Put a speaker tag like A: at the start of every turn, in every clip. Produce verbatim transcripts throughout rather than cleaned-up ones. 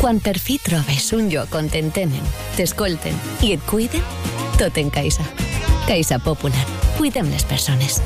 A: Quan per fi trobes un lloc on t'entenen, t'escolten i et cuiden, tot en Caixa. Caixa Popular. Cuidem les persones.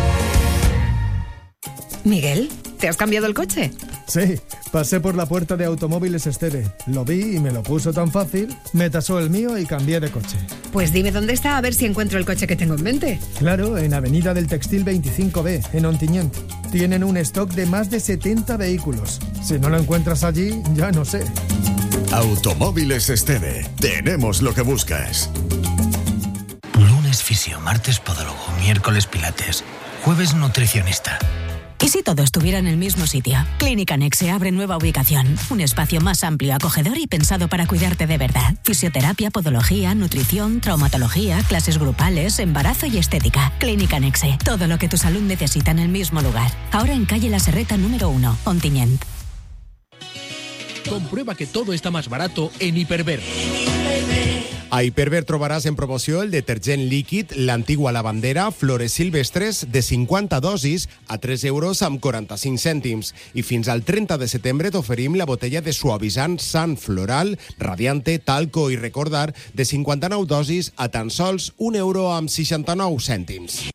B: Miguel, ¿te has cambiado el coche?
C: Sí, pasé por la puerta de Automóviles Esteve. Lo vi y me lo puso tan fácil, me tasó el mío y cambié de coche.
B: Pues dime dónde está a ver si encuentro el coche que tengo en mente.
C: Claro, en Avenida del Textil veinticinco B, en Ontinyent. Tienen un stock de más de setenta vehículos. Si no lo encuentras allí, ya no sé.
D: Automóviles Esteve. Tenemos lo que buscas.
E: Lunes fisio, martes podólogo, miércoles pilates, jueves nutricionista.
F: ¿Y si todo estuviera en el mismo sitio? Clínica Nexe abre nueva ubicación. Un espacio más amplio, acogedor y pensado para cuidarte de verdad. Fisioterapia, podología, nutrición, traumatología, clases grupales, embarazo y estética. Clínica Nexe. Todo lo que tu salud necesita en el mismo lugar. Ahora en calle La Serreta número uno, Ontinyent.
G: Comprueba que todo está más barato en Hiperver.
H: A Hiperver trobaràs en promoció el detergent líquid, l'antigua lavandera, Flores Silvestres, de cinquanta dosis a tres euros amb quaranta-cinc cèntims. I fins al trenta de setembre t'oferim la botella de suavitzant Sant Floral, Radiante, Talco i Recordar, de cinquanta-nou dosis a tan sols un euro amb seixanta-nou cèntims.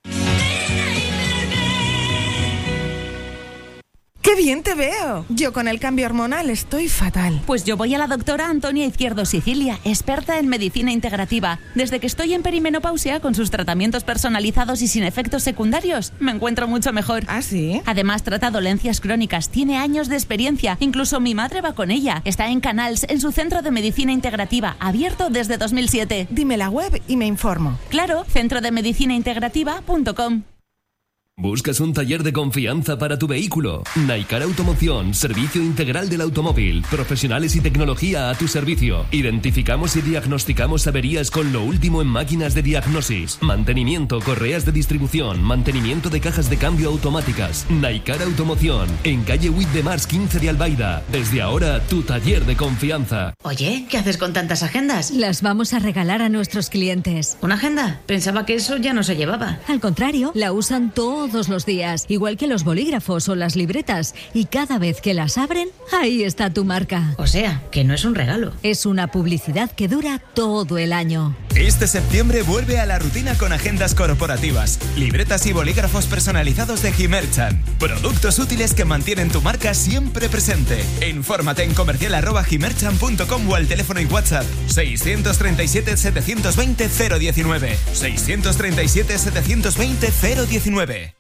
B: ¡Qué bien te veo! Yo con el cambio hormonal estoy fatal.
I: Pues yo voy a la doctora Antonia Izquierdo Sicilia, experta en medicina integrativa. Desde que estoy en perimenopausia, con sus tratamientos personalizados y sin efectos secundarios, me encuentro mucho mejor.
B: ¿Ah, sí?
I: Además, trata dolencias crónicas, tiene años de experiencia. Incluso mi madre va con ella. Está en Canals, en su centro de medicina integrativa, abierto desde dos mil siete.
B: Dime la web y me informo.
I: Claro, centro de medicina integrativa punto com.
J: ¿Buscas un taller de confianza para tu vehículo? Naikar Automoción, servicio integral del automóvil, profesionales y tecnología a tu servicio. Identificamos y diagnosticamos averías con lo último en máquinas de diagnosis, mantenimiento, correas de distribución, mantenimiento de cajas de cambio automáticas. Naikar Automoción, en calle Huit de Març quince de Albaida. Desde ahora, tu taller de confianza.
K: Oye, ¿qué haces con tantas agendas?
L: Las vamos a regalar a nuestros clientes.
K: ¿Una agenda? Pensaba que eso ya no se llevaba.
L: Al contrario, la usan todos todos los días, igual que los bolígrafos o las libretas, y cada vez que las abren, ahí está tu marca.
K: O sea, que no es un regalo.
L: Es una publicidad que dura todo el año.
M: Este septiembre vuelve a la rutina con agendas corporativas, libretas y bolígrafos personalizados de Himerchan. Productos útiles que mantienen tu marca siempre presente. Infórmate en comercial arroba himerchan punto com o al teléfono y WhatsApp seiscientos treinta y siete, setecientos veinte, cero diecinueve. seiscientos treinta y siete, setecientos veinte, cero diecinueve.